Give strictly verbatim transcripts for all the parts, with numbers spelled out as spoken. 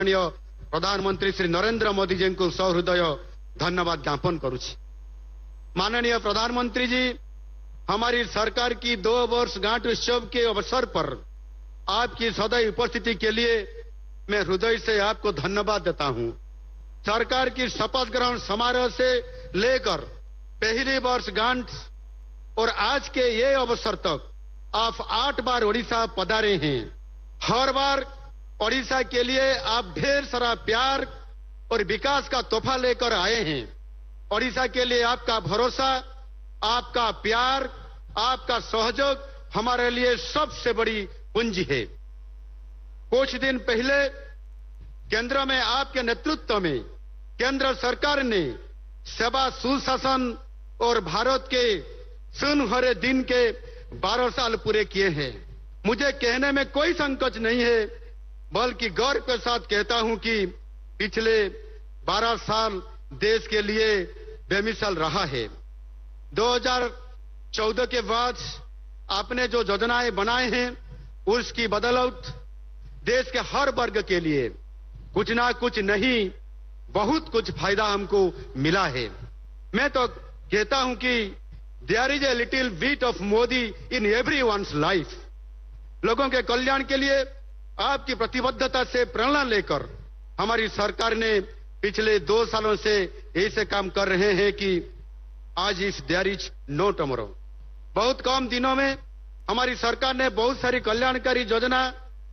माननीय प्रधानमंत्री श्री नरेंद्र मोदी जी को सहृदय धन्यवाद ज्ञापन करुछि। माननीय प्रधानमंत्री जी, हमारी सरकार की दो वर्ष गांठ उत्सव के अवसर पर आपकी सदैव उपस्थिति के लिए मैं हृदय से आपको धन्यवाद देता हूं। सरकार की शपथ ग्रहण समारोह से लेकर पहली वर्ष गांठ और आज के ये अवसर तक आप आठ बार ओडिशा पधारे हैं। हर बार ओडिशा के लिए आप ढेर सारा प्यार और विकास का तोहफा लेकर आए हैं। ओडिशा के लिए आपका भरोसा, आपका प्यार, आपका सहयोग हमारे लिए सबसे बड़ी पूंजी है। कुछ दिन पहले केंद्र में आपके नेतृत्व में केंद्र सरकार ने सेवा सुशासन और भारत के सुनहरे दिन के बारह साल पूरे किए हैं। मुझे कहने में कोई संकोच नहीं है, बल्कि गर्व के साथ कहता हूं कि पिछले बारह साल देश के लिए बेमिसाल रहा है। दो हज़ार चौदह के बाद आपने जो योजनाएं बनाए हैं उसकी बदौलत देश के हर वर्ग के लिए कुछ ना कुछ नहीं बहुत कुछ फायदा हमको मिला है। मैं तो कहता हूं कि there is a little bit of Modi in everyone's life. लोगों के कल्याण के लिए आपकी प्रतिबद्धता से प्रेरणा लेकर हमारी सरकार ने पिछले दो सालों से ऐसे काम कर रहे हैं कि आज इस देयर इज नो टुमारो। बहुत कम दिनों में हमारी सरकार ने बहुत सारी कल्याणकारी योजना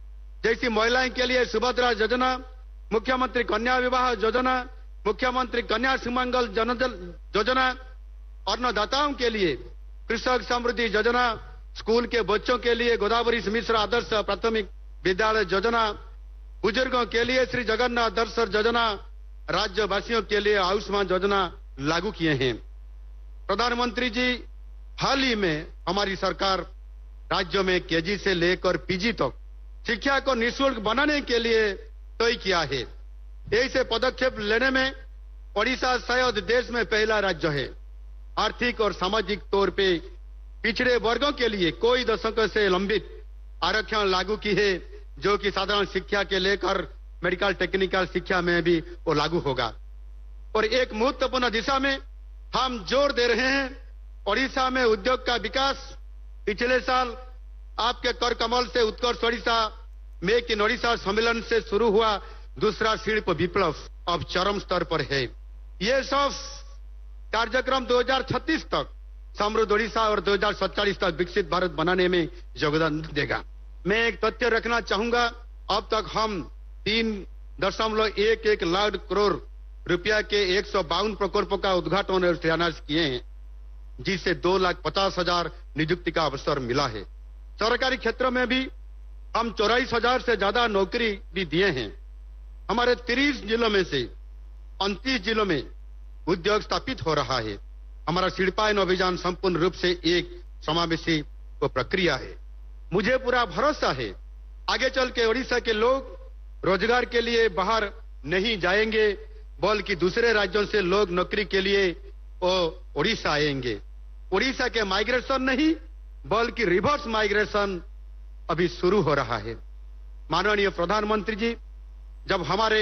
जैसी महिलाओं के लिए सुभद्रा योजना, मुख्यमंत्री कन्या विवाह योजना, मुख्यमंत्री कन्या सुमंगल योजना, अन्नदाताओं के लिए कृषक समृद्धि योजना, स्कूल के बच्चों के लिए गोदावरी मिश्र आदर्श प्राथमिक विद्यालय योजना, बुजुर्गों के लिए श्री जगन्नाथ दर्शन योजना, राज्यवासियों के लिए आयुष्मान योजना लागू किए हैं। प्रधानमंत्री जी, हाल ही में हमारी सरकार राज्यों में केजी से लेकर पीजी तक शिक्षा को निःशुल्क बनाने के लिए तय किया है। ऐसे पदक्षेप लेने में ओडिशा शायद देश में पहला राज्य है। आर्थिक और सामाजिक तौर पे पिछड़े वर्गों के लिए कोई दशकों से लंबित आरक्षण लागू की है, जो कि साधारण शिक्षा के लेकर मेडिकल टेक्निकल शिक्षा में भी वो लागू होगा। और एक महत्वपूर्ण दिशा में हम जोर दे रहे हैं, ओडिशा में उद्योग का विकास। पिछले साल आपके कर कमल से उत्कर्ष ओडिशा मेक इन ओडिशा सम्मेलन से शुरू हुआ दूसरा शिल्प विप्लव अब चरम स्तर पर है। ये सब कार्यक्रम दो हज़ार छत्तीस तक समृद्ध ओडिशा और दो हज़ार सैंतालीस तक विकसित भारत बनाने में योगदान देगा। मैं एक तथ्य रखना चाहूंगा, अब तक हम तीन दशमलव एक एक लाख करोड़ रुपया के एक सौ बावन प्रकल्पों का उद्घाटन और शिलान्यास किए हैं, जिससे दो लाख पचास हजार नियुक्ति का अवसर मिला है। सरकारी क्षेत्र में भी हम चौरालीस हजार से ज्यादा नौकरी भी दिए हैं। हमारे तीस जिलों में से उनतीस जिलों में उद्योग स्थापित हो रहा है। हमारा शिल्पायन अभियान संपूर्ण रूप से एक समावेशी प्रक्रिया है। मुझे पूरा भरोसा है आगे चल के ओडिशा के लोग रोजगार के लिए बाहर नहीं जाएंगे, बल्कि दूसरे राज्यों से लोग नौकरी के लिए वो ओडिशा आएंगे। ओडिशा के माइग्रेशन नहीं बल्कि रिवर्स माइग्रेशन अभी शुरू हो रहा है। माननीय प्रधानमंत्री जी, जब हमारे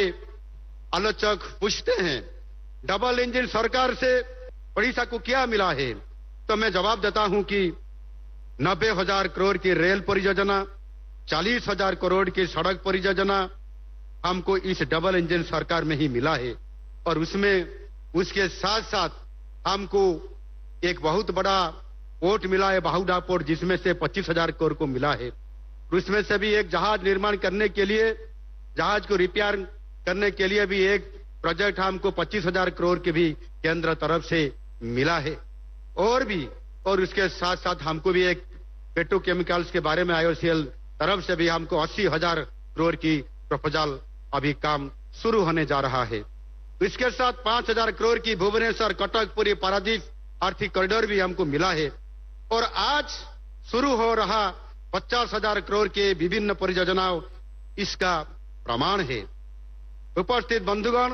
आलोचक पूछते हैं डबल इंजन सरकार से ओडिशा को क्या मिला है, तो मैं जवाब देता हूं कि नब्बे हजार करोड़ की रेल परियोजना, चालीस हजार करोड़ की सड़क परियोजना हमको इस डबल इंजन सरकार में ही मिला है। और उसमें उसके साथ साथ हमको एक बहुत बड़ा पोर्ट मिला है, बाहुडा पोर्ट, जिसमें से पच्चीस हजार करोड़ को मिला है। उसमें से भी एक जहाज निर्माण करने के लिए, जहाज को रिपेयर करने के लिए भी एक प्रोजेक्ट हमको पच्चीस हजार करोड़ की भी केंद्र तरफ से मिला है। और भी और उसके साथ साथ हमको भी एक पेट्रोकेमिकल्स के बारे में आईओसीएल तरफ से भी हमको अस्सी हजार करोड़ की प्रपोजल अभी काम शुरू होने जा रहा है। इसके साथ पांच हजार करोड़ की भुवनेश्वर कटक पुरी पारादीप आर्थिक कॉरिडोर भी हमको मिला है। और आज शुरू हो रहा पचास हजार करोड़ के विभिन्न परियोजनाओं इसका प्रमाण है। उपस्थित बंधुगण,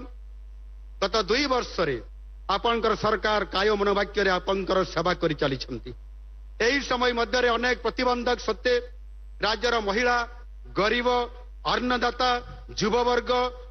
गत दुई वर्ष आपणकर सरकार काय मनोवाक्य आपणकर सेवा कर चली। यही समय मध्य अनेक प्रतिबंधक सत्वे राज्यर महिला, गरीब अन्नदाता युवा वर्ग